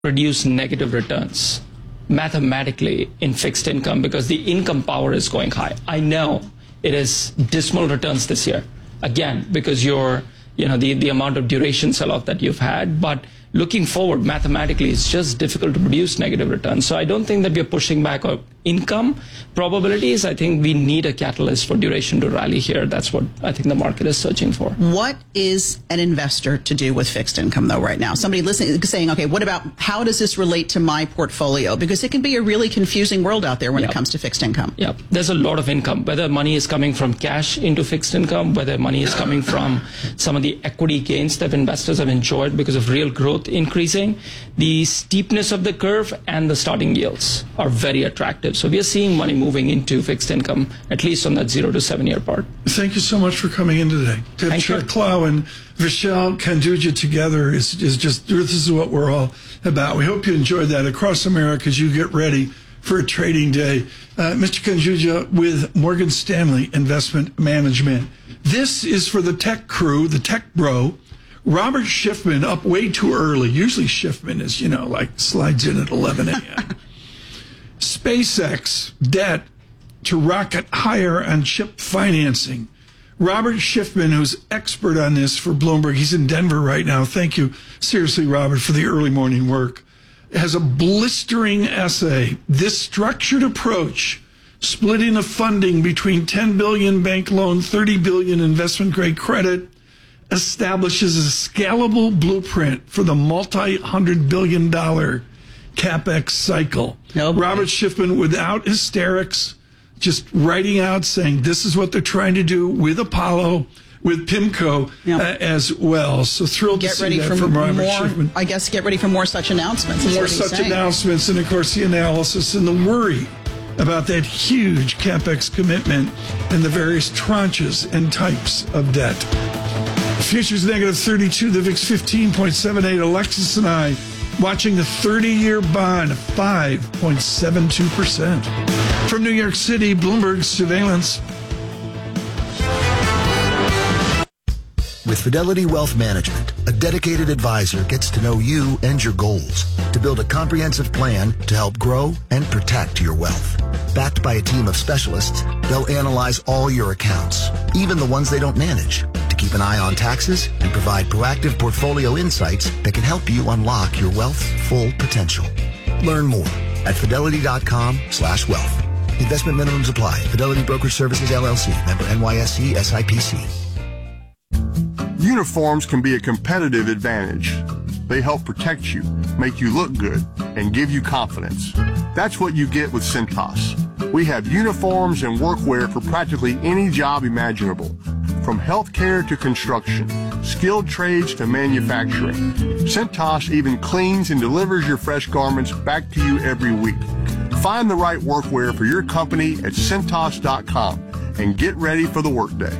produce negative returns mathematically in fixed income because the income power is going high. I know it is dismal returns this year, again, because the amount of duration sell-off that you've had, but looking forward, mathematically, it's just difficult to produce negative returns. So I don't think that we're pushing back on income probabilities. I think we need a catalyst for duration to rally here. That's what I think the market is searching for. What is an investor to do with fixed income, though, right now? Somebody listening saying, okay, how does this relate to my portfolio? Because it can be a really confusing world out there when it comes to fixed income. Yeah, there's a lot of income, whether money is coming from cash into fixed income, whether money is coming from some of the equity gains that investors have enjoyed because of real growth increasing. The steepness of the curve and the starting yields are very attractive. So we are seeing money moving into fixed income, at least on that 0 to 7 year part. Thank you so much for coming in today. To have Chuck Clough and Vishal Kanduja together is just, this is what we're all about. We hope you enjoyed that across America as you get ready for a trading day. Mr. Kanduja with Morgan Stanley Investment Management. This is for the tech crew, the tech bro. Robert Schiffman up way too early. Usually Schiffman is, slides in at 11 a.m. SpaceX debt to rocket higher on chip financing. Robert Schiffman, who's expert on this for Bloomberg, he's in Denver right now. Thank you, seriously, Robert, for the early morning work. Has a blistering essay. This structured approach, splitting the funding between $10 billion bank loan, $30 billion investment grade credit, establishes a scalable blueprint for the multi-$100 billion CapEx cycle. Robert Schiffman, without hysterics, just writing out, saying this is what they're trying to do with Apollo, with PIMCO as well. So thrilled to see that from Robert Schiffman. I guess get ready for more such announcements. More such announcements, and of course the analysis and the worry about that huge CapEx commitment and the various tranches and types of debt. Futures negative 32, the VIX 15.78. Alexis and I watching the 30-year bond 5.72%. From New York City, Bloomberg Surveillance. With Fidelity Wealth Management, a dedicated advisor gets to know you and your goals to build a comprehensive plan to help grow and protect your wealth. Backed by a team of specialists, they'll analyze all your accounts, even the ones they don't manage, to keep an eye on taxes and provide proactive portfolio insights that can help you unlock your wealth's full potential. Learn more at fidelity.com/wealth. Investment minimums apply. Fidelity Brokerage Services, LLC. Member NYSE SIPC. Uniforms can be a competitive advantage. They help protect you, make you look good, and give you confidence. That's what you get with Cintas. We have uniforms and workwear for practically any job imaginable, from healthcare to construction, skilled trades to manufacturing. Cintas even cleans and delivers your fresh garments back to you every week. Find the right workwear for your company at Cintas.com and get ready for the workday.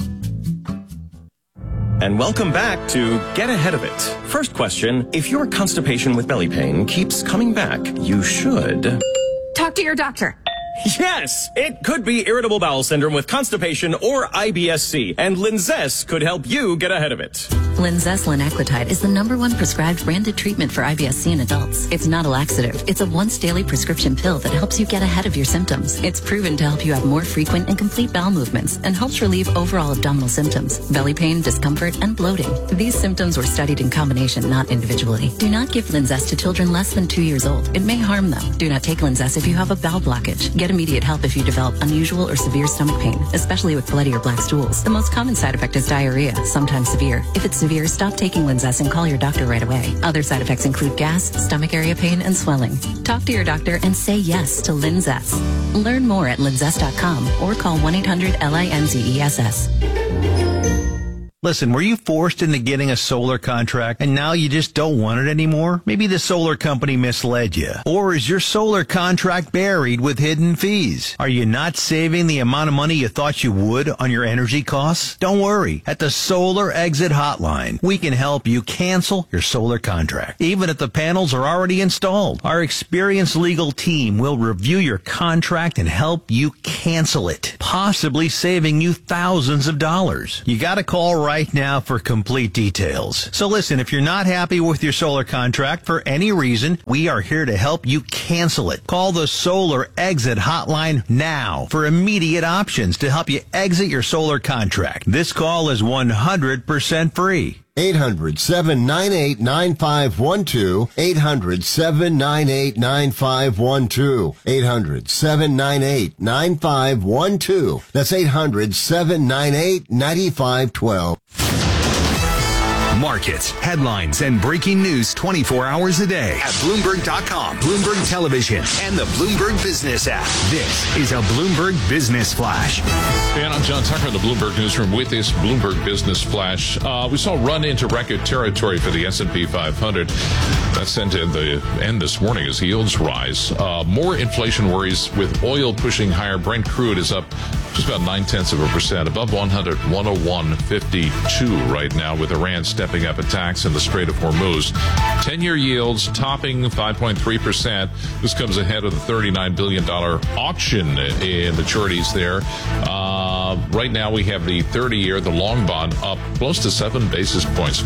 And welcome back to Get Ahead of It. First question, if your constipation with belly pain keeps coming back, you should talk to your doctor. Yes, it could be irritable bowel syndrome with constipation or IBS-C, and Linzess could help you get ahead of it. Linzess linaclotide is the #1 prescribed branded treatment for IBS-C in adults. It's not a laxative. It's a once daily prescription pill that helps you get ahead of your symptoms. It's proven to help you have more frequent and complete bowel movements and helps relieve overall abdominal symptoms, belly pain, discomfort, and bloating. These symptoms were studied in combination, not individually. Do not give Linzess to children less than 2 years old. It may harm them. Do not take Linzess if you have a bowel blockage. Get immediate help if you develop unusual or severe stomach pain, especially with bloody or black stools. The most common side effect is diarrhea, sometimes severe. If it's severe, stop taking Linzess and call your doctor right away. Other side effects include gas, stomach area pain, and swelling. Talk to your doctor and say yes to Linzess. Learn more at linzess.com or call 1-800-LINZESS. Listen, were you forced into getting a solar contract and now you just don't want it anymore? Maybe the solar company misled you. Or is your solar contract buried with hidden fees? Are you not saving the amount of money you thought you would on your energy costs? Don't worry. At the Solar Exit Hotline, we can help you cancel your solar contract, even if the panels are already installed. Our experienced legal team will review your contract and help you cancel it, possibly saving you thousands of dollars. You gotta call right right now for complete details. So listen, if you're not happy with your solar contract for any reason, we are here to help you cancel it. Call the Solar Exit Hotline now for immediate options to help you exit your solar contract. This call is 100% free. 800-798-9512. 800-798-9512. 800-798-9512. That's 800-798-9512. Markets, headlines, and breaking news 24 hours a day at Bloomberg.com, Bloomberg Television, and the Bloomberg Business app. This is a Bloomberg Business Flash. And I'm John Tucker in the Bloomberg Newsroom with this Bloomberg Business Flash. We saw a run into record territory for the S&P 500. That's sent in the end this morning as yields rise. More inflation worries with oil pushing higher. Brent crude is up just about 0.9%, above 100, 101.52 right now, with Iran stepping up attacks in the Strait of Hormuz. 10-year yields topping 5.3%. This comes ahead of the $39 billion auction in maturities there. Right now we have the 30-year, the long bond, up close to 7 basis points,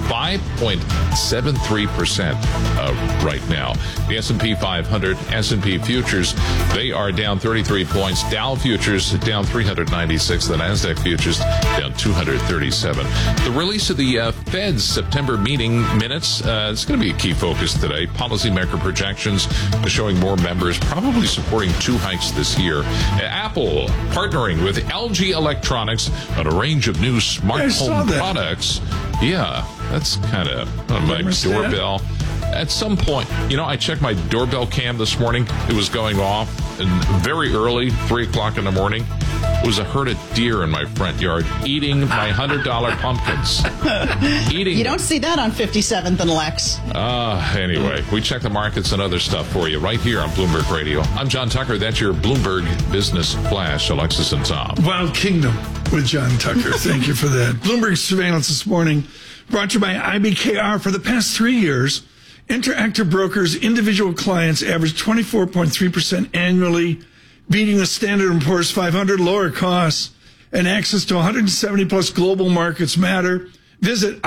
5.73% right now. The S&P 500, S&P futures, they are down 33 points. Dow futures down 396. The NASDAQ futures down 237. The release of the Fed's September meeting minutes, it's going to be a key focus today. Policymaker projections showing more members probably supporting 2 hikes this year. Apple partnering with LG Electronics on a range of new smart home products. Yeah, that's kind of my doorbell. At some point, I checked my doorbell cam this morning. It was going off, and very early, 3 o'clock in the morning. It was a herd of deer in my front yard eating my $100 pumpkins. You don't see that on 57th and Lex. Anyway, we check the markets and other stuff for you right here on Bloomberg Radio. I'm John Tucker. That's your Bloomberg Business Flash. Alexis and Tom. Wild Kingdom with John Tucker. Thank you for that. Bloomberg Surveillance this morning brought to you by IBKR. For the past 3 years, Interactive Brokers' individual clients averaged 24.3% annually, beating the Standard & Poor's 500. Lower costs and access to 170 plus global markets matter. Visit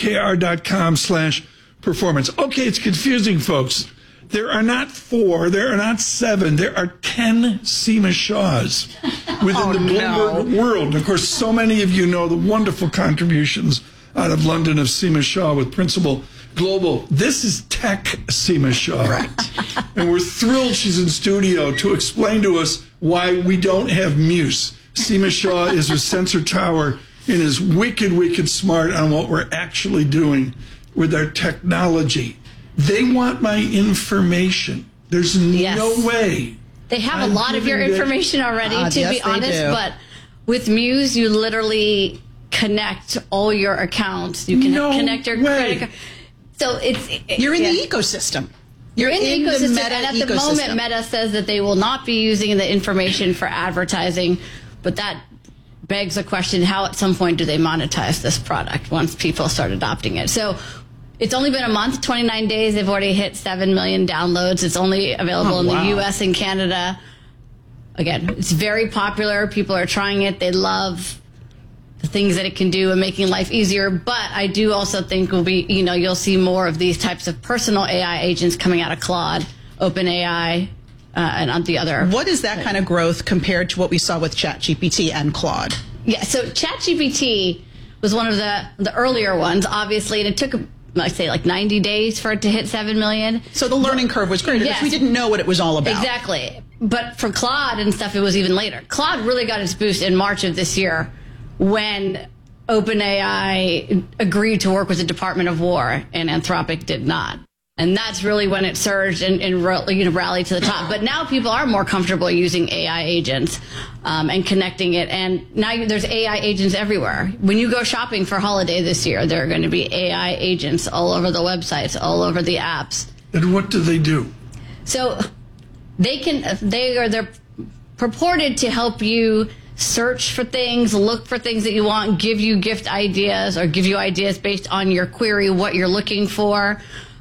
ibkr.com/performance. Okay, it's confusing, folks. There are not 4, there are not 7, there are 10 Seema Shaws within the Bloomberg world. And of course, so many of you know the wonderful contributions out of London of Seema Shaw with Principal Global. This is Tech Seema Shaw. Right. And we're thrilled she's in studio to explain to us why we don't have Muse. Seema Shaw is with Sensor Tower and is wicked, wicked smart on what we're actually doing with our technology. They want my information. There's no way. They have a lot of your information already, to be honest. But with Muse, you literally connect all your accounts. You can connect your credit card. So you're in the ecosystem. You're in the ecosystem, Meta and at the moment, Meta says that they will not be using the information for advertising, but that begs the question, how at some point do they monetize this product once people start adopting it? So it's only been a month, 29 days. They've already hit 7 million downloads. It's only available in the U.S. and Canada. Again, it's very popular. People are trying it. They love the things that it can do and making life easier. But I do also think you'll see more of these types of personal AI agents coming out of Claude, OpenAI, and on the other. What is that kind of growth compared to what we saw with ChatGPT and Claude? Yeah, so ChatGPT was one of the earlier ones, obviously, and it took, like 90 days for it to hit 7 million. So the learning curve was great because we didn't know what it was all about. Exactly. But for Claude and stuff, it was even later. Claude really got its boost in March of this year, when OpenAI agreed to work with the Department of War and Anthropic did not. And that's really when it surged and rallied to the top. But now people are more comfortable using AI agents and connecting it. And now there's AI agents everywhere. When you go shopping for holiday this year, there are going to be AI agents all over the websites, all over the apps. And what do they do? So they're purported to help you search for things, look for things that you want, give you gift ideas, or give you ideas based on your query, what you're looking for.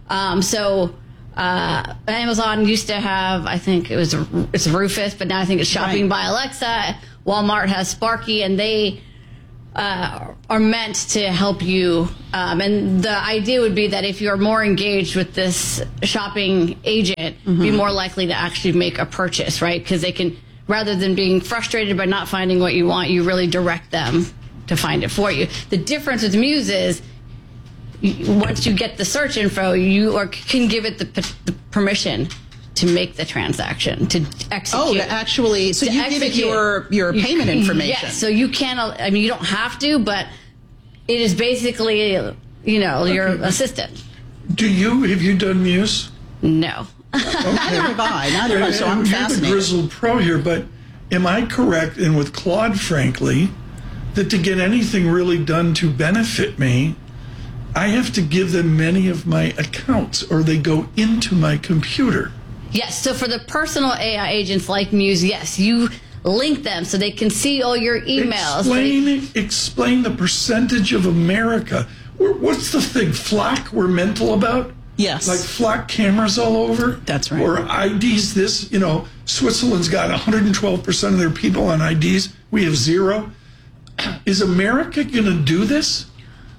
Amazon used to have, I think it's Rufus, but now I think it's Shopping by Alexa. Walmart has Sparky, and they are meant to help you. And the idea would be that if you're more engaged with this shopping agent, be more likely to actually make a purchase, right? Because they can, rather than being frustrated by not finding what you want, you really direct them to find it for you. The difference with Muse is once you get the search info, you can give it the permission to make the transaction, to execute. Oh, to actually, so you give it your payment information. Yes, so you can't, I mean, you don't have to, but it is basically, your assistant. Have you done Muse? No. Neither have I, so I'm fascinated. You're the grizzled pro here, but am I correct, and with Claude, frankly, that to get anything really done to benefit me, I have to give them many of my accounts, or they go into my computer? Yes, so for the personal AI agents like Muse, yes, you link them so they can see all your emails. Explain the percentage of America. What's the thing, Flock, we're mental about? Yes. Like Flock cameras all over? That's right. Or IDs, Switzerland's got 112% of their people on IDs. We have 0. Is America going to do this?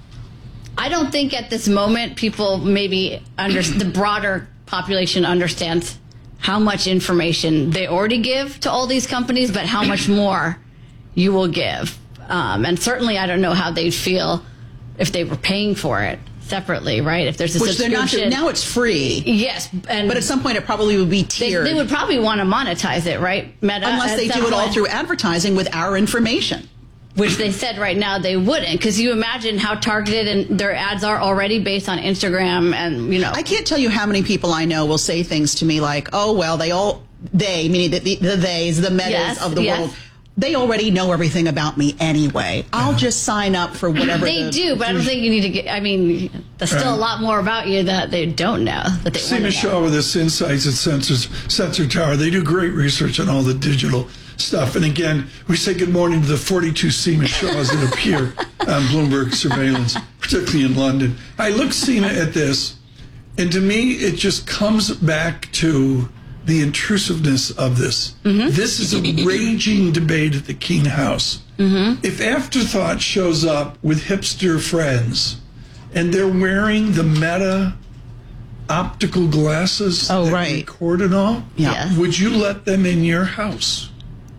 I don't think at this moment people maybe the broader population understands how much information they already give to all these companies, but how much more you will give. And certainly I don't know how they'd feel if they were paying for it separately, right? If there's a subscription. Now it's free. Yes. But at some point it probably would be tiered. They would probably want to monetize it, right? Meta, unless they do it all through advertising with our information. Which they said right now they wouldn't, because you imagine how targeted and their ads are already based on Instagram, and I can't tell you how many people I know will say things to me like, "Oh well, they meaning the theys, the metas of the world, they already know everything about me anyway. I'll just sign up for whatever they do." But I don't think you need to get. I mean, there's still a lot more about you that they don't know. That they Seema Shah with this Insights at Sensor Tower. They do great research on all the digital stuff. And again, we say good morning to the 42 Seema Shahs that appear on Bloomberg Surveillance, particularly in London. I look, Seema, at this, and to me, it just comes back to the intrusiveness of this. This is a raging debate at the King House. If Afterthought shows up with hipster friends and they're wearing the Meta optical glasses that record it all, would you let them in your house?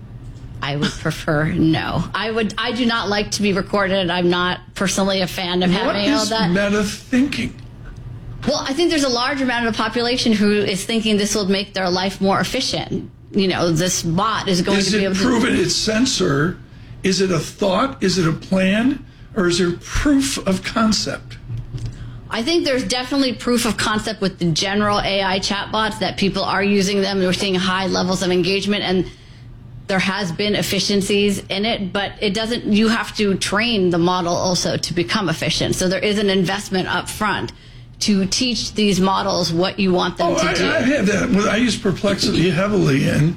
I would prefer no. I do not like to be recorded. I'm not personally a fan of having all that. What is Meta thinking? Well, I think there's a large amount of the population who is thinking this will make their life more efficient. This bot is going to be able to... Is it proven it's censor? Is it a thought? Is it a plan? Or is there proof of concept? I think there's definitely proof of concept with the general AI chatbots that people are using them. We're seeing high levels of engagement, and there has been efficiencies in it, but it doesn't. You have to train the model also to become efficient. So there is an investment up front to teach these models what you want them to do. I have that. I use Perplexity heavily, and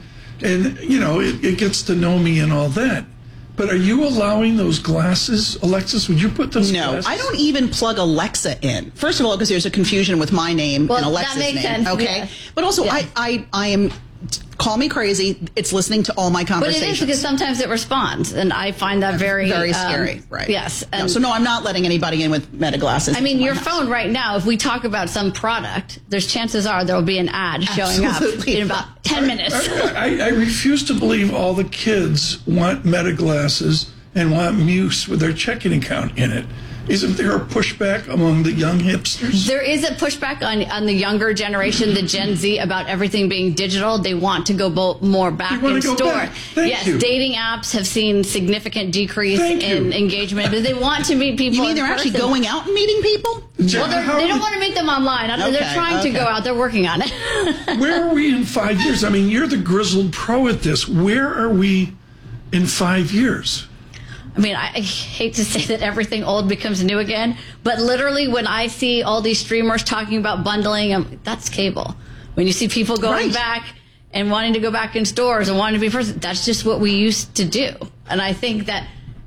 it gets to know me and all that. But are you allowing those glasses, Alexis? Would you put those glasses? No, I don't even plug Alexa in. First of all, because there's a confusion with my name and Alexa's that makes name. Sense, okay, yeah. But also I am. Call me crazy. It's listening to all my conversations. But it is, because sometimes it responds, and I find that very scary. Right? Yes. So I'm not letting anybody in with Meta glasses. I mean, your phone right now. If we talk about some product, there's chances are there will be an ad showing up in about 10 minutes. I refuse to believe all the kids want Meta glasses and want Muse with their checking account in it. Isn't there a pushback among the young hipsters? There is a pushback on the younger generation, the Gen Z, about everything being digital. They want to go more back in store. Thank you. Dating apps have seen significant decrease in engagement, but they want to meet people. You mean they're actually going out and meeting people? Well, they don't want to meet them online. They're trying to go out. They're working on it. Where are we in 5 years? I mean, you're the grizzled pro at this. Where are we in 5 years? I mean, I hate to say that everything old becomes new again, but literally when I see all these streamers talking about bundling, that's cable. When you see people going back and wanting to go back in stores and wanting to be person, that's just what we used to do. And I think that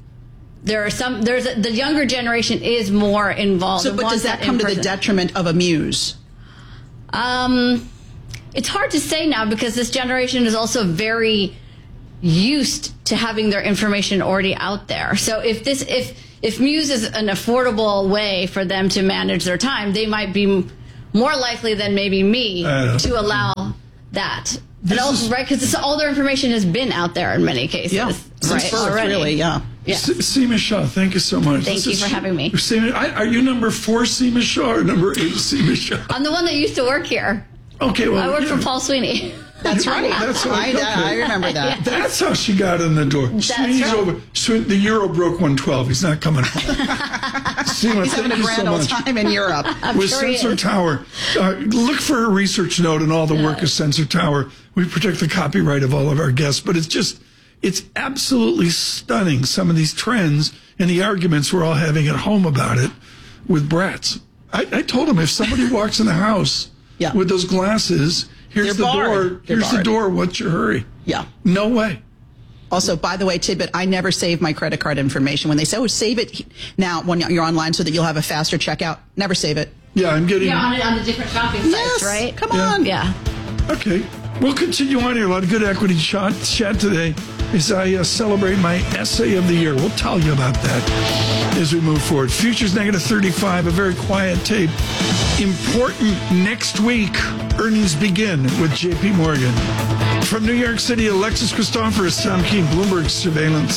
the younger generation is more involved. So, but does that come to the detriment of a Muse? It's hard to say now, because this generation is also very used to having their information already out there. So if Muse is an affordable way for them to manage their time, they might be more likely than maybe me to allow that. Right, because all their information has been out there in many cases. Yeah, right, already. Really, yeah. Seema Shah, thank you so much. Thank you for having me. Are you number 4 Seema Shah or number 8 Seema Shah? I'm the one that used to work here. Okay, well, I worked for Paul Sweeney. That's right. I remember that. Yeah. That's how she got in the door. Sweeney's right. over. The euro broke 112. He's not coming home. Seema, He's having a grand old time in Europe. With Sensor Tower, look for a research note and all the work of Sensor Tower. We protect the copyright of all of our guests, but it's absolutely stunning, some of these trends and the arguments we're all having at home about it with brats. I told him if somebody walks in the house with those glasses, here's the door. Here's the door. What's your hurry? Yeah. No way. Also, by the way, tidbit, I never save my credit card information. When they say, save it now when you're online so that you'll have a faster checkout, never save it. Yeah, I'm getting... Yeah, on the different shopping sites, right? Come on. Yeah. Okay. We'll continue on here. A lot of good equity chat today as I celebrate my essay of the year. We'll tell you about that as we move forward. Futures negative 35, a very quiet tape. Important next week. Earnings begin with JP Morgan. From New York City, Alexis Christoforous, Tom Keene, Bloomberg Surveillance.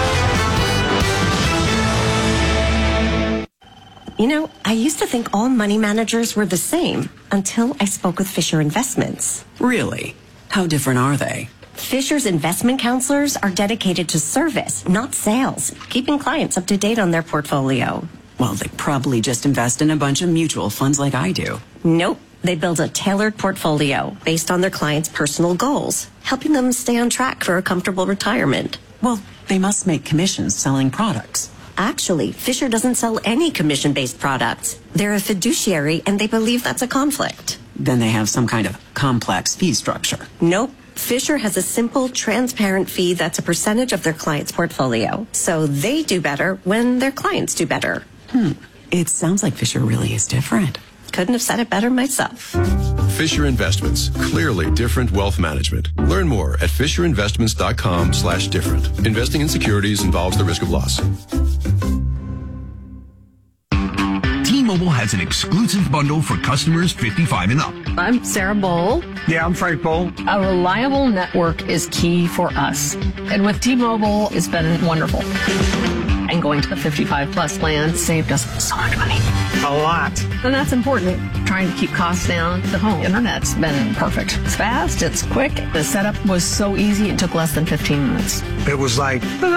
You know, I used to think all money managers were the same until I spoke with Fisher Investments. Really? How different are they? Fisher's investment counselors are dedicated to service, not sales, keeping clients up to date on their portfolio. Well, they probably just invest in a bunch of mutual funds like I do. Nope. They build a tailored portfolio based on their clients' personal goals, helping them stay on track for a comfortable retirement. Well, they must make commissions selling products. Actually, Fisher doesn't sell any commission-based products. They're a fiduciary, and they believe that's a conflict. Then they have some kind of complex fee structure. Nope. Fisher has a simple, transparent fee that's a percentage of their client's portfolio. So they do better when their clients do better. It sounds like Fisher really is different. Couldn't have said it better myself. Fisher Investments. Clearly different wealth management. Learn more at FisherInvestments.com/different. Investing in securities involves the risk of loss. T-Mobile has an exclusive bundle for customers 55 and up. I'm Sarah Bowl. Yeah, I'm Frank Bowl. A reliable network is key for us. And with T-Mobile, it's been wonderful. And going to the 55-plus plan saved us so much money. A lot. And that's important. Trying to keep costs down. The home internet's been perfect. It's fast. It's quick. The setup was so easy. It took less than 15 minutes. It was like,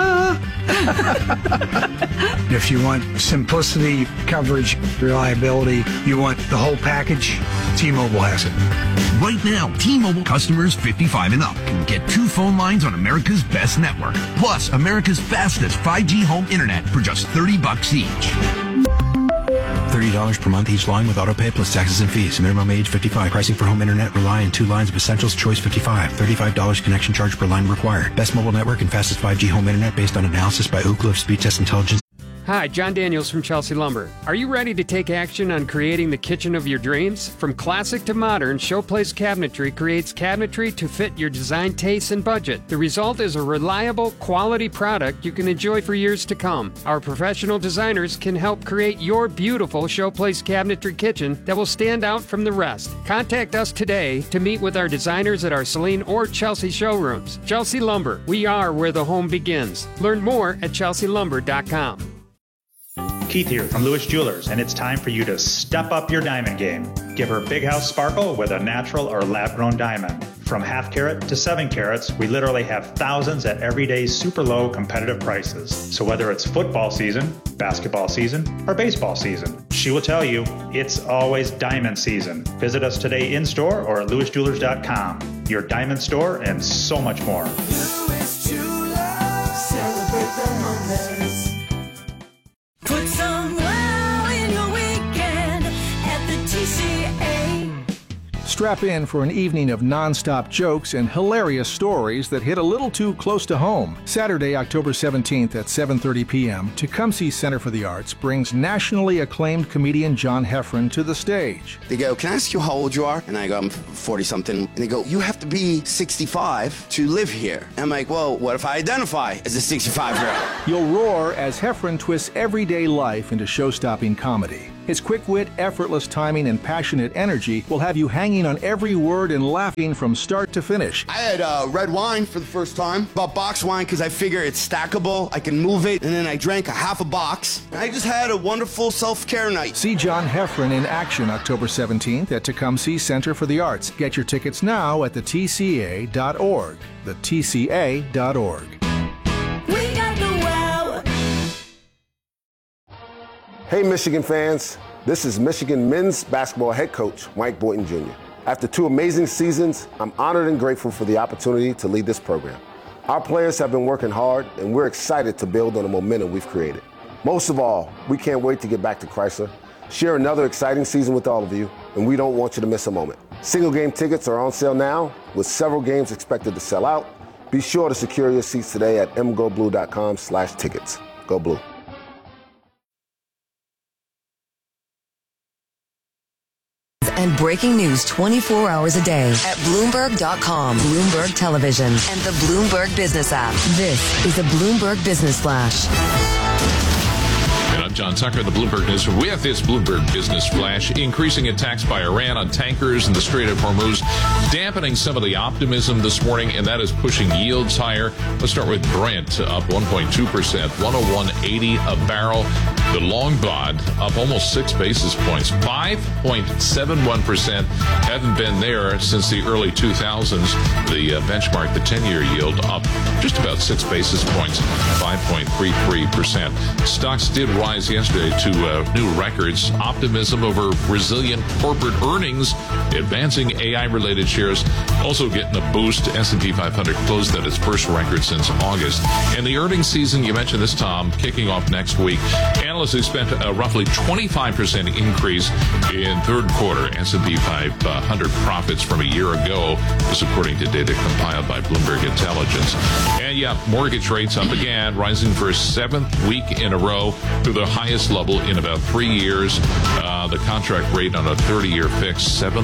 if you want simplicity, coverage, reliability, you want the whole package, T-Mobile has it. Right now, T-Mobile customers 55 and up can get 2 phone lines on America's best network, plus America's fastest 5G home internet for just $30 each. $30 per month each line with autopay plus taxes and fees. Minimum age 55. Pricing for home internet rely on 2 lines of Essentials Choice 55. $35 connection charge per line required. Best mobile network and fastest 5G home internet based on analysis by Ookla of Speed Test Intelligence. Hi, John Daniels from Chelsea Lumber. Are you ready to take action on creating the kitchen of your dreams? From classic to modern, Showplace Cabinetry creates cabinetry to fit your design tastes and budget. The result is a reliable, quality product you can enjoy for years to come. Our professional designers can help create your beautiful Showplace Cabinetry kitchen that will stand out from the rest. Contact us today to meet with our designers at our Saline or Chelsea showrooms. Chelsea Lumber, we are where the home begins. Learn more at chelsealumber.com. Keith here from Lewis Jewelers, and it's time for you to step up your diamond game. Give her big house sparkle with a natural or lab-grown diamond. From half carat to 7 carats, we literally have thousands at everyday super low competitive prices. So whether it's football season, basketball season, or baseball season, she will tell you it's always diamond season. Visit us today in store or at lewisjewelers.com. Your diamond store and so much more. Lewis Jewelers, celebrate the moments. Put some wow in your weekend at the TCA. Strap in for an evening of non-stop jokes and hilarious stories that hit a little too close to home. Saturday, October 17th at 7:30 p.m., Tecumseh Center for the Arts brings nationally acclaimed comedian John Heffron to the stage. They go, "Can I ask you how old you are?" And I go, "I'm 40-something." And they go, "You have to be 65 to live here." And I'm like, "Well, what if I identify as a 65-year-old?" You'll roar as Heffron twists everyday life into show-stopping comedy. His quick wit, effortless timing, and passionate energy will have you hanging on every word and laughing from start to finish. I had red wine for the first time. Bought box wine because I figure it's stackable, I can move it, and then I drank a half a box. I just had a wonderful self-care night. See John Heffron in action October 17th at Tecumseh Center for the Arts. Get your tickets now at the TCA.org. The TCA.org. We got the wow. Hey Michigan fans, this is Michigan men's basketball head coach Mike Boynton Jr. After 2 amazing seasons, I'm honored and grateful for the opportunity to lead this program. Our players have been working hard and we're excited to build on the momentum we've created. Most of all, we can't wait to get back to Chrysler, share another exciting season with all of you, and we don't want you to miss a moment. Single game tickets are on sale now, with several games expected to sell out. Be sure to secure your seats today at mgoblue.com/tickets. Go Blue. And breaking news 24 hours a day at Bloomberg.com, Bloomberg Television, and the Bloomberg Business app. This is a Bloomberg Business Flash. And I'm John Tucker, the Bloomberg News. With this Bloomberg Business Flash, increasing attacks by Iran on tankers in the Strait of Hormuz, dampening some of the optimism this morning, and that is pushing yields higher. Let's start with Brent, up 1.2%, 101.80 a barrel. The long bond up almost 6 basis points, 5.71%. Hadn't been there since the early 2000s. The benchmark, the 10-year yield, up just about 6 basis points, 5.33%. Stocks did rise yesterday to new records. Optimism over resilient corporate earnings, advancing AI-related shares also getting a boost. S&P 500 closed at its first record since August. And the earnings season, you mentioned this, Tom, kicking off next week. Analysts expect a roughly 25% increase in third quarter S&P 500 profits from a year ago. This according to data compiled by Bloomberg Intelligence. And yeah, mortgage rates up again, rising for a 7th week in a row to the highest level in about 3 years. The contract rate on a 30-year fix,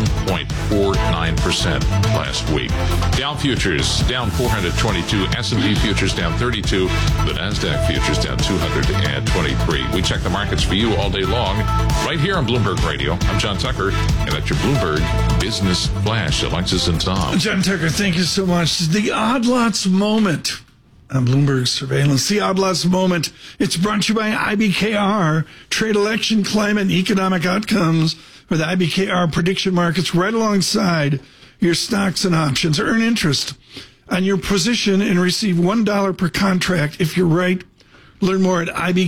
7.49% last week. Dow futures down 422. S&P futures down 32. The NASDAQ futures down 223. We check the markets for you all day long right here on Bloomberg Radio. I'm John Tucker, and that's your Bloomberg Business Flash. Alexis and Tom. John Tucker, thank you so much. The Odd Lots Moment on Bloomberg Surveillance. The Odd Lots Moment. It's brought to you by IBKR. Trade, election, climate, and economic outcomes for the IBKR prediction markets right alongside your stocks and options. Earn interest on your position and receive $1 per contract if you're right. Learn more at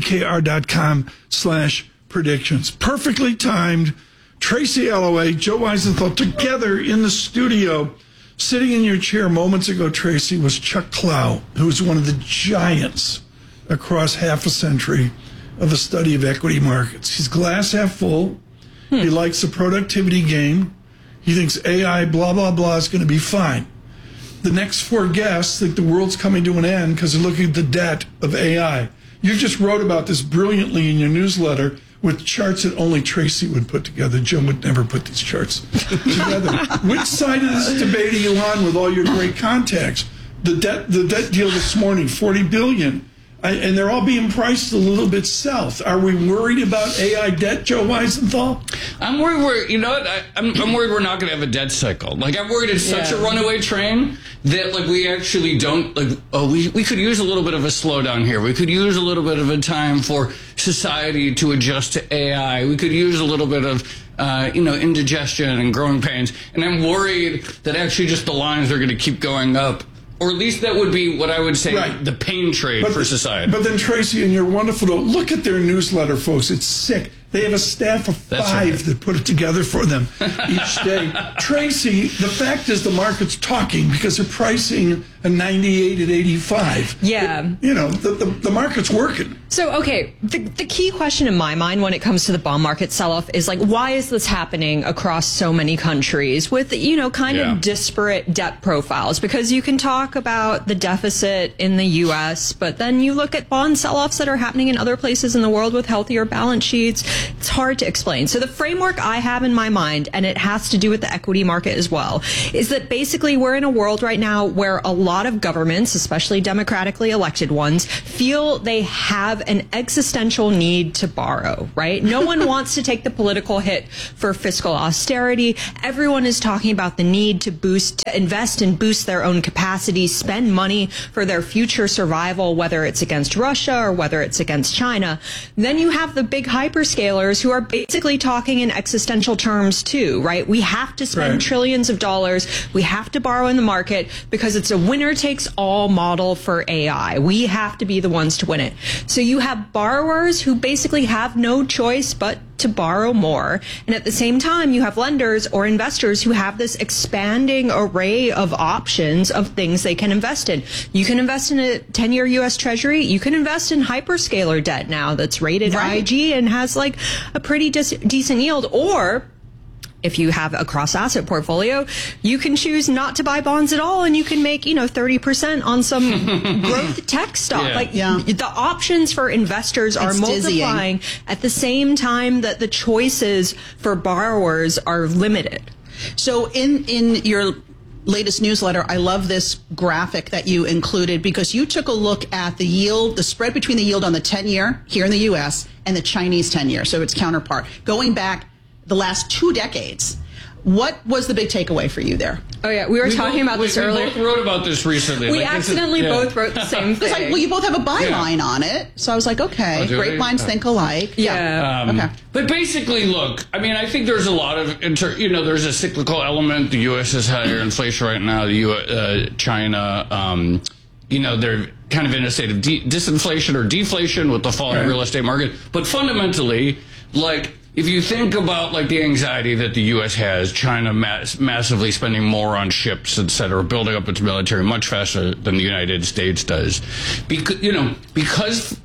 ibkr.com/predictions. Perfectly timed. Tracy Alloway, Joe Weisenthal together in the studio. Sitting in your chair moments ago, Tracy, was Chuck Clow, who is one of the giants across half a century of the study of equity markets. He's glass half full. He likes the productivity game. He thinks AI, blah, blah, blah, is going to be fine. The next 4 guests think the world's coming to an end because they're looking at the debt of AI. You just wrote about this brilliantly in your newsletter with charts that only Tracy would put together. Joe would never put these charts together. Which side of this debate are you on with all your great contacts? The debt deal this morning, $40 billion. And they're all being priced a little bit south. Are we worried about AI debt, Joe Weisenthal? I'm worried I'm worried we're not going to have a debt cycle. Like, I'm worried it's such a runaway train that, like, we actually don't, like, we could use a little bit of a slowdown here. We could use a little bit of a time for society to adjust to AI. We could use a little bit of, indigestion and growing pains. And I'm worried that actually just the lines are going to keep going up. Or at least that would be what I would say the pain trade for society. But then, Tracy, and you're wonderful to look at their newsletter, folks. It's sick. They have a staff of 5 that put it together for them each day. Tracy, the fact is the market's talking because they're pricing a 98 at 85. Yeah. You know, the market's working. So, okay, the key question in my mind when it comes to the bond market sell-off is like, why is this happening across so many countries with, you know, kind of disparate debt profiles? Because you can talk about the deficit in the U.S., but then you look at bond sell-offs that are happening in other places in the world with healthier balance sheets. It's hard to explain. So the framework I have in my mind, and it has to do with the equity market as well, is that basically we're in a world right now where a lot of governments, especially democratically elected ones, feel they have an existential need to borrow, right? No one wants to take the political hit for fiscal austerity. Everyone is talking about the need to invest and boost their own capacity, spend money for their future survival, whether it's against Russia or whether it's against China. Then you have the big hyperscalers who are basically talking in existential terms too, right? We have to spend trillions of dollars. We have to borrow in the market because it's a winner takes all model for AI. We have to be the ones to win it. So you have borrowers who basically have no choice but to borrow more. And at the same time, you have lenders or investors who have this expanding array of options of things they can invest in. You can invest in a 10-year U.S. Treasury. You can invest in hyperscaler debt now that's rated IG and has like a pretty decent yield. Or if you have a cross-asset portfolio, you can choose not to buy bonds at all, and you can make, 30% on some growth tech stock. The options for investors are multiplying at the same time that the choices for borrowers are limited. So in your latest newsletter, I love this graphic that you included because you took a look at the yield, the spread between the yield on the 10-year here in the U.S. and the Chinese 10-year, so its counterpart, going back the last 2 decades. What was the big takeaway for you there? Oh, yeah. We were talking about this earlier. We both wrote about this recently. We accidentally both wrote the same thing. Well, you both have a byline on it. So I was like, okay, great minds think alike. Yeah. Okay. But basically, look, I mean, I think there's a lot of, there's a cyclical element. The U.S. has higher inflation right now. China, they're kind of in a state of disinflation or deflation with the falling real estate market. But fundamentally, if you think about the anxiety that the U.S. has, China massively spending more on ships, et cetera, building up its military much faster than the United States does, because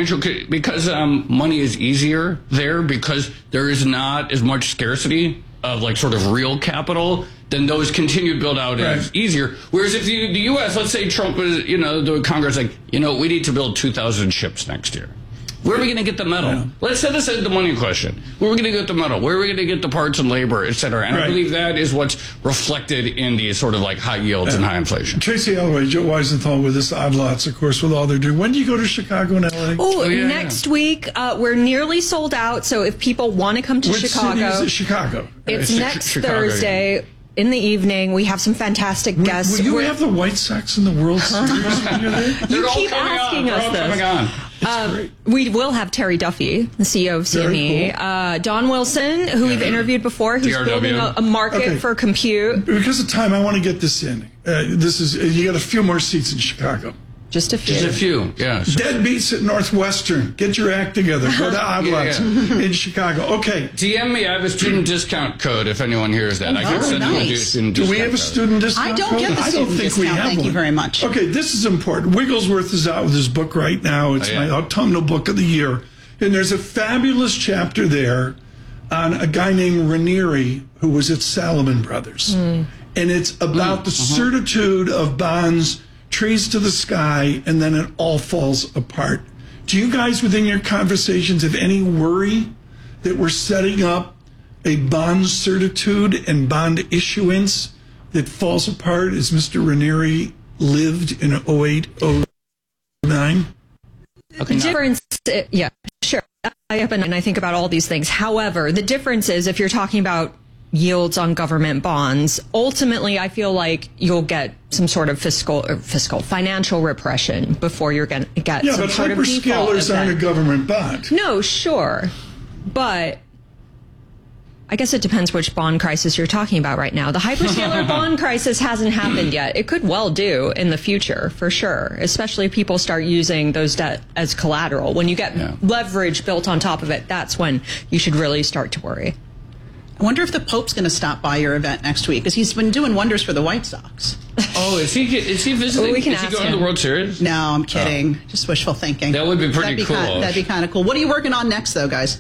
money is easier there, because there is not as much scarcity of sort of real capital, then those continued build out is easier. Whereas if the U.S., let's say Trump was, the Congress we need to build 2,000 ships next year. Where are we going to get the metal? Yeah. Let's set aside the money question. Where are we going to get the metal? Where are we going to get the parts and labor, et cetera? And I believe that is what's reflected in these sort of high yields and high inflation. Tracy Alloway, Joe Weisenthal with us, Odd Lots, of course, with all they're doing. When do you go to Chicago and LA? Next week. We're nearly sold out. So if people want to come to Chicago. Which city is it? Chicago. It's next Thursday. In the evening, we have some fantastic guests. Will you have the White Sox in the World Series when you're there? You keep asking us this. We will have Terry Duffy, the CEO of CME, Don Wilson, who we've interviewed before, who's building a market for compute. Because of time, I want to get this in. You got a few more seats in Chicago. Just a few. Just a few, yeah. Deadbeats at Northwestern. Get your act together. Go to Odd Lots in Chicago. Okay. DM me. I have a student discount code if anyone hears that. I can send you a student discount. Do we have a student discount code? I don't get the student discount. Thank you very much. Okay, this is important. Wigglesworth is out with his book right now. It's my autumnal book of the year. And there's a fabulous chapter there on a guy named Ranieri who was at Salomon Brothers. And it's about the certitude of bonds, trees to the sky, and then it all falls apart. Do you guys within your conversations have any worry that we're setting up a bond certitude and bond issuance that falls apart as Mr. Ranieri lived in 08, 09? The difference, sure. And I think about all these things. However, the difference is if you're talking about yields on government bonds, ultimately I feel like you'll get some sort of financial repression before you're going to get some sort of default. Hyperscalers aren't a government bond. No, sure. But I guess it depends which bond crisis you're talking about right now. The hyperscaler bond crisis hasn't happened yet. It could well do in the future, for sure, especially if people start using those debt as collateral. When you get leverage built on top of it, that's when you should really start to worry. I wonder if the Pope's going to stop by your event next week, because he's been doing wonders for the White Sox. Oh, is he visiting? We can is he ask going him. to the World Series? No, I'm kidding. Just wishful thinking. That would be pretty cool. That'd be kind of cool. What are you working on next, though, guys?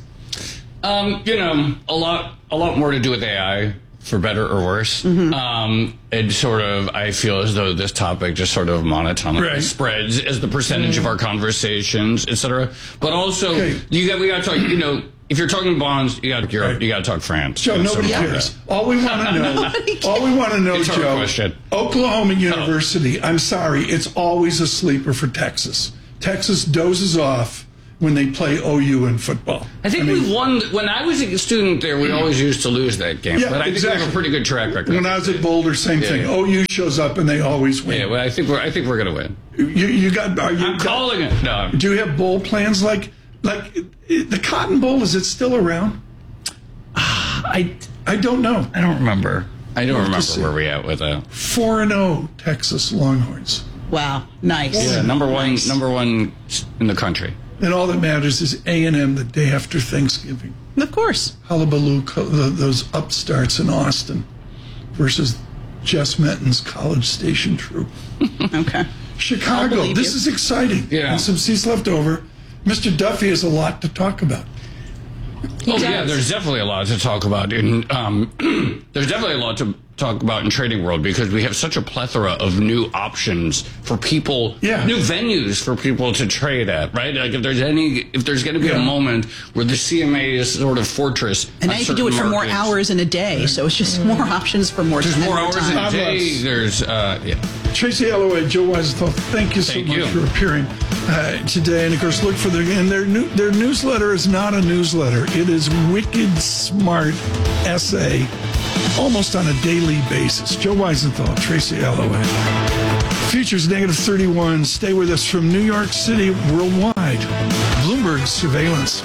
A lot more to do with AI, for better or worse. And sort of, I feel as though this topic just sort of monotonically spreads as the percentage of our conversations, etc. But also, we got to talk. If you're talking bonds, you got Europe, you got to talk France. Joe, nobody cares. All we want to know, Joe, question. Oklahoma University, I'm sorry, it's always a sleeper for Texas. Texas dozes off when they play OU in football. I think we won. When I was a student there, we always used to lose that game. Yeah, but I think we have a pretty good track record. When I was at Boulder, same thing. OU shows up and they always win. Yeah, well, I think we're going to win. I'm calling it. No. Do you have bowl plans like the Cotton Bowl? Is it still around? I don't know. I don't remember. I don't remember where we at with that. 4-0 Texas Longhorns. Wow, nice. Yeah, number one in the country. And all that matters is A&M the day after Thanksgiving. Of course. Hullabaloo, those upstarts in Austin versus Jess Menton's College Station troop. Okay. Chicago, this is exciting. Yeah. And some seats left over. Mr. Duffy has a lot to talk about. Yeah, there's definitely a lot to talk about. There's definitely a lot to talk about in trading world because we have such a plethora of new options for people, new venues for people to trade at, right? Like if there's going to be a moment where the CMA is sort of fortress, and now you can do it for more hours in a day, so it's just more options for more. There's more hours time. in a day. There's Tracy Alloway, Joe Weisenthal, thank you so much for appearing today. And of course, look for their newsletter is not a newsletter. It is wicked smart essay, almost on a daily basis. Joe Weisenthal, Tracy Alloway. Futures -31. Stay with us from New York City worldwide. Bloomberg surveillance.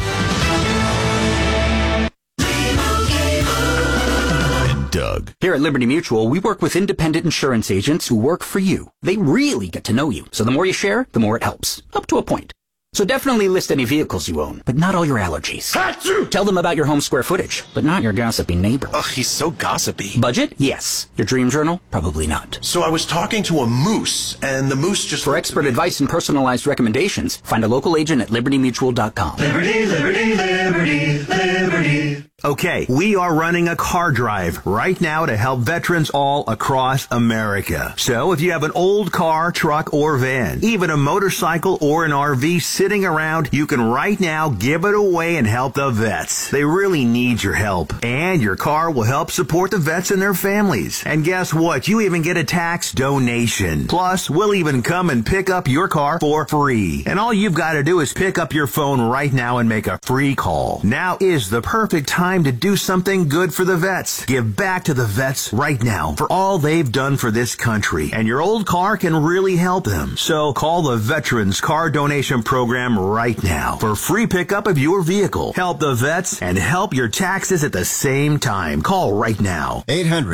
Doug. Here at Liberty Mutual, we work with independent insurance agents who work for you. They really get to know you. So the more you share, the more it helps. Up to a point. So definitely list any vehicles you own, but not all your allergies. Tell them about your home square footage, but not your gossipy neighbor. Ugh, he's so gossipy. Budget? Yes. Your dream journal? Probably not. So I was talking to a moose, and the moose just... For expert advice and personalized recommendations, find a local agent at libertymutual.com. Liberty, liberty, liberty, liberty. Okay, we are running a car drive right now to help veterans all across America. So if you have an old car, truck, or van, even a motorcycle or an RV sitting around, you can right now give it away and help the vets. They really need your help. And your car will help support the vets and their families. And guess what? You even get a tax donation. Plus, we'll even come and pick up your car for free. And all you've got to do is pick up your phone right now and make a free call. Now is the perfect time to do something good for the vets. Give back to the vets right now for all they've done for this country. And your old car can really help them. So call the Veterans Car Donation Program right now for free pickup of your vehicle. Help the vets and help your taxes at the same time. Call right now.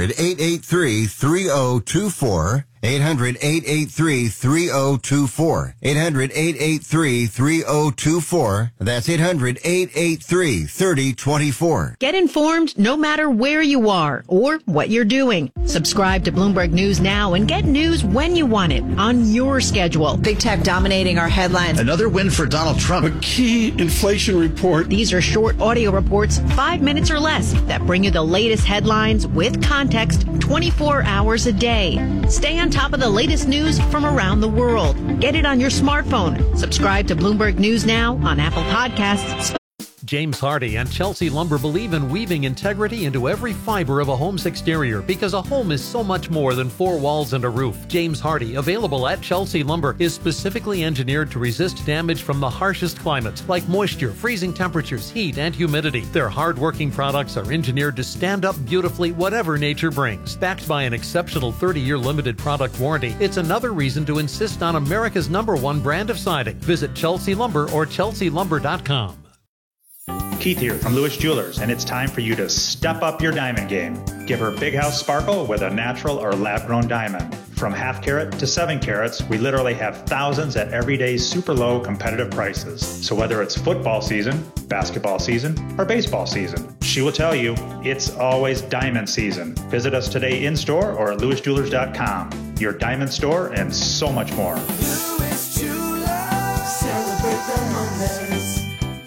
800-883-3024. 800-883-3024. 800-883-3024. That's 800-883-3024. Get informed no matter where you are or what you're doing. Subscribe to Bloomberg News now and get news when you want it on your schedule. Big tech dominating our headlines. Another win for Donald Trump. A key inflation report. These are short audio reports, 5 minutes or less, that bring you the latest headlines with context 24 hours a day. Stay on top of the latest news from around the world. Get it on your smartphone. Subscribe to Bloomberg News now on Apple Podcasts. James Hardy and Chelsea Lumber believe in weaving integrity into every fiber of a home's exterior because a home is so much more than four walls and a roof. James Hardy, available at Chelsea Lumber, is specifically engineered to resist damage from the harshest climates like moisture, freezing temperatures, heat, and humidity. Their hard-working products are engineered to stand up beautifully whatever nature brings. Backed by an exceptional 30-year limited product warranty, it's another reason to insist on America's #1 brand of siding. Visit Chelsea Lumber or chelsealumber.com. Keith here from Lewis Jewelers, and it's time for you to step up your diamond game. Give her big house sparkle with a natural or lab-grown diamond. From half carat to 7 carats, we literally have thousands at everyday super low competitive prices. So whether it's football season, basketball season, or baseball season, she will tell you it's always diamond season. Visit us today in store or at lewisjewelers.com. Your diamond store and so much more. Lewis Jewelers, celebrate the moments.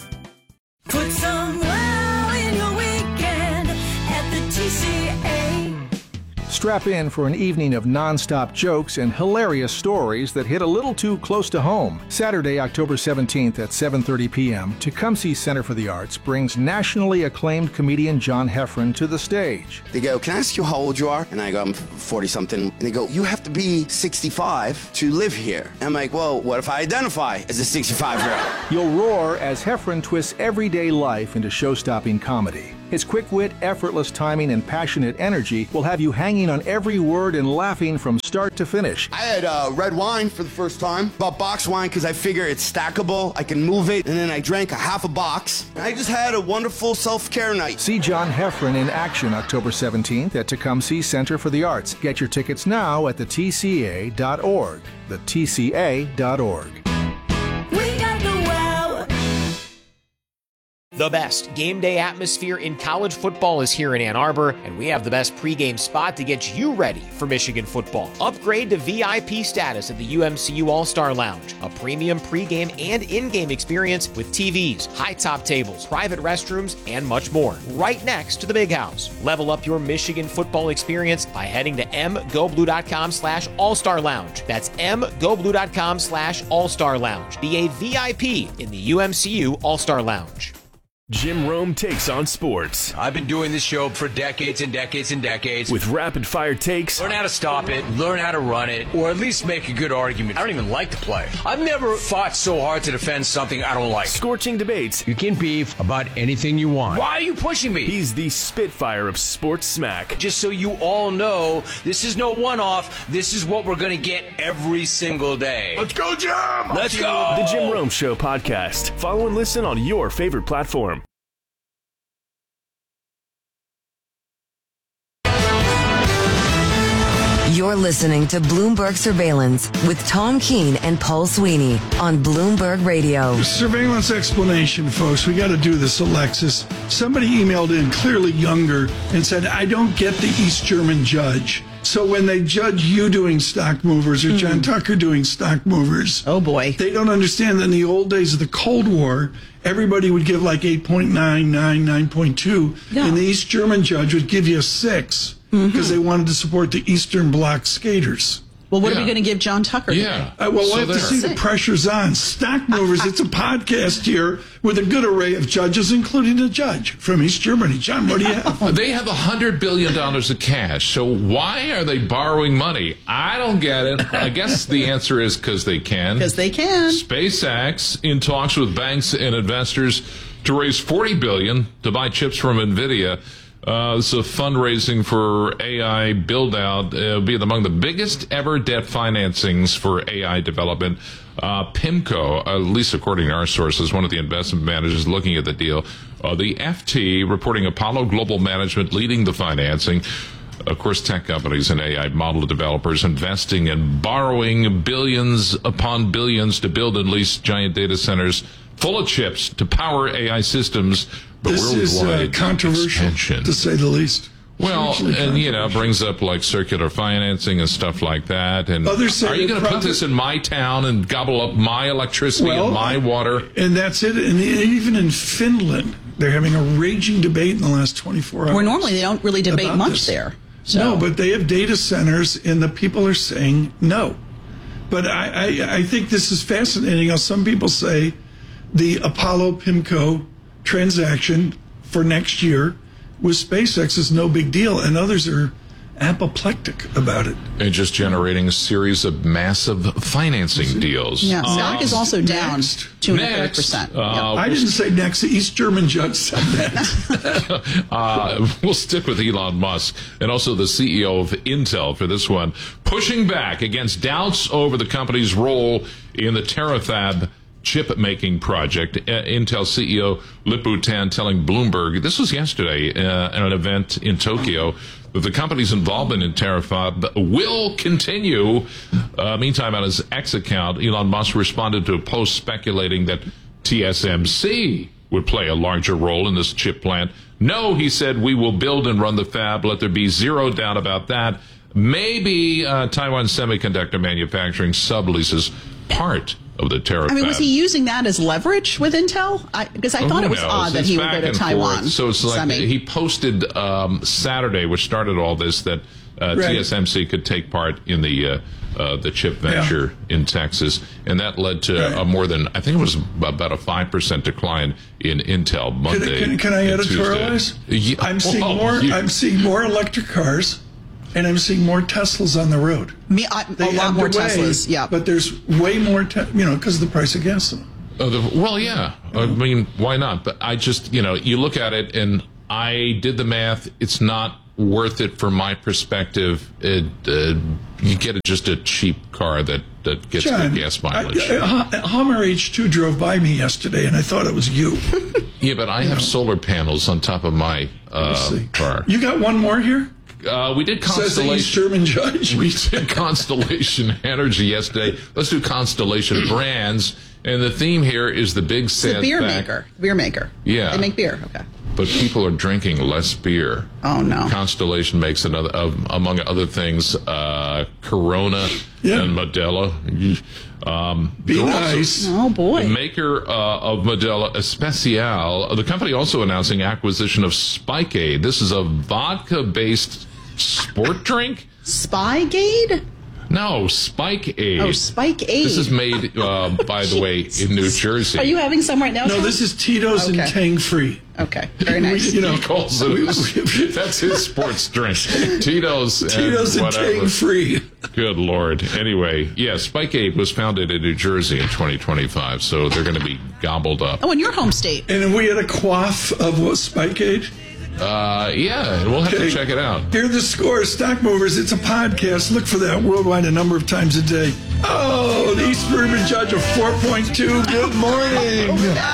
Put some wow in your weekend at the TCA. Strap in for an evening of non-stop jokes and hilarious stories that hit a little too close to home. Saturday, October 17th at 7:30 p.m., Tecumseh Center for the Arts brings nationally acclaimed comedian John Heffron to the stage. They go, "Can I ask you how old you are?" And I go, "I'm 40-something. And they go, "You have to be 65 to live here." And I'm like, "Well, what if I identify as a 65-year-old? You'll roar as Heffron twists everyday life into show-stopping comedy. His quick wit, effortless timing, and passionate energy will have you hanging on every word and laughing from start to finish. I had red wine for the first time. Bought box wine because I figure it's stackable. I can move it. And then I drank a half a box. And I just had a wonderful self-care night. See John Heffron in action October 17th at Tecumseh Center for the Arts. Get your tickets now at the TCA.org. The TCA.org. We got the wow. The best game day atmosphere in college football is here in Ann Arbor, and we have the best pregame spot to get you ready for Michigan football. Upgrade to VIP status at the UMCU All-Star Lounge, a premium pregame and in-game experience with TVs, high-top tables, private restrooms, and much more. Right next to the Big House. Level up your Michigan football experience by heading to mgoblue.com/All-Star Lounge. That's mgoblue.com/All-Star Lounge. Be a VIP in the UMCU All-Star Lounge. Jim Rome takes on sports. I've been doing this show for decades and decades and decades. With rapid-fire takes. Learn how to stop it, learn how to run it, or at least make a good argument. I don't even like the play. I've never fought so hard to defend something I don't like. Scorching debates. You can beef about anything you want. Why are you pushing me? He's the Spitfire of sports smack. Just so you all know, this is no one-off. This is what we're going to get every single day. Let's go, Jim! Let's go! The Jim Rome Show podcast. Follow and listen on your favorite platform. You're listening to Bloomberg Surveillance with Tom Keene and Paul Sweeney on Bloomberg Radio. Surveillance explanation, folks. We got to do this, Alexis. Somebody emailed in, clearly younger, and said, "I don't get the East German judge." So when they judge you doing stock movers or John Tucker doing stock movers, oh boy, they don't understand that in the old days of the Cold War, everybody would give like 8.99, 9.2, and the East German judge would give you a 6 because they wanted to support the Eastern Bloc skaters. Well, what are we going to give John Tucker? Yeah. We'll have to see. The pressure's on. Stock Movers, it's a podcast here with a good array of judges, including a judge from East Germany. John, what do you have? They have $100 billion of cash, so why are they borrowing money? I don't get it. I guess the answer is because they can. Because they can. SpaceX in talks with banks and investors to raise $40 billion to buy chips from NVIDIA. It's a fundraising for AI build-out. It'll be among the biggest ever debt financings for AI development. PIMCO, at least according to our sources, one of the investment managers looking at the deal. The FT reporting Apollo Global Management leading the financing. Of course, tech companies and AI model developers investing and borrowing billions upon billions to build and lease giant data centers full of chips to power AI systems. But this is controversial, expansion, to say the least. Well, and, brings up like circular financing and stuff like that. And are you going to put this in my town and gobble up my electricity and my water? And that's it. And even in Finland, they're having a raging debate in the last 24 hours. Where normally they don't really debate much there. So. No, but they have data centers, and the people are saying no. But I think this is fascinating how some people say the Apollo PIMCO transaction for next year with SpaceX is no big deal, and others are apoplectic about it. And just generating a series of massive financing deals. Yeah, stock is also down 2.5%. I didn't say next. The East German judge said that. We'll stick with Elon Musk and also the CEO of Intel for this one, pushing back against doubts over the company's role in the Terafab chip-making project. Intel CEO Lip-Bu Tan telling Bloomberg, this was yesterday at an event in Tokyo, that the company's involvement in Terafab will continue. Meantime, on his X account, Elon Musk responded to a post speculating that TSMC would play a larger role in this chip plant. No, he said, we will build and run the fab. Let there be zero doubt about that. Maybe Taiwan Semiconductor Manufacturing subleases part of the Terafab. I mean, was he using that as leverage with Intel? Because I thought it was odd that he would go to Taiwan. So it's like he posted Saturday, which started all this, that TSMC could take part in the chip venture in Texas, and that led to more than, I think it was about a 5% decline in Intel Monday. Can I editorialize? Yeah. I'm seeing more electric cars, and I'm seeing more Teslas on the road. A lot more Teslas, yeah. But there's way more, because of the price of gasoline. Well, yeah. I mean, why not? But I just, you look at it, and I did the math. It's not worth it from my perspective. You get just a cheap car that gets good gas mileage. Hummer H2 drove by me yesterday, and I thought it was you. Yeah, but I have solar panels on top of my car. You got one more here? We did Constellation. Says the East German judge. We did Constellation Energy yesterday. Let's do Constellation Brands. And the theme here is the big sad fact. Beer maker. Yeah. They make beer. Okay. But people are drinking less beer. Oh, no. Constellation makes among other things, Corona and Modelo. Be nice. Oh, boy. The maker of Modelo Especial. The company also announcing acquisition of Spikeade. This is a vodka-based sport drink. Spygate? No, Spikeade. Oh, Spikeade. This is made, by the way, in New Jersey. Are you having some right now? No, this is Tito's and Tang Free. Okay, very nice. He calls it, that's his sports drink. Tito's and Tang Free. Good Lord. Anyway, Spikeade was founded in New Jersey in 2025, so they're going to be gobbled up. Oh, in your home state. And we had a quaff of what, Spikeade? We'll have to check it out. Here are the scores. Stock Movers, it's a podcast. Look for that worldwide a number of times a day. Oh, the East Bourbon Judge of 4.2. Good morning.